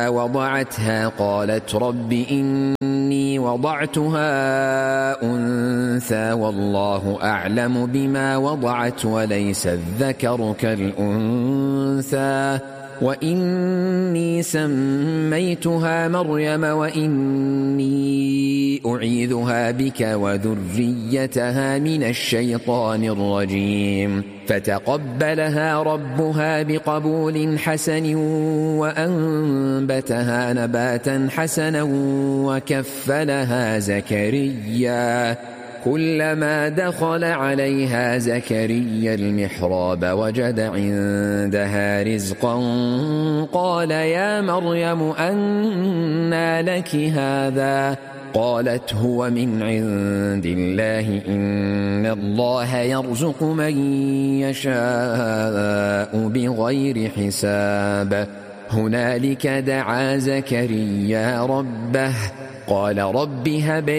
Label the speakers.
Speaker 1: وضعتها قالت رب إني وضعتها أنثى والله أعلم بما وضعت وليس الذكر كالأنثى وإني سميتها مريم وإني أعيذها بك وذريتها من الشيطان الرجيم فتقبلها ربها بقبول حسن وأنبتها نباتا حسنا وكفلها زكريا كلما دخل عليها زكريا المحراب وجد عندها رزقا قال يا مريم أنى لك هذا قالت هو من عند الله إن الله يرزق من يشاء بغير حساب هنالك دعا زكريا ربه قال رب هب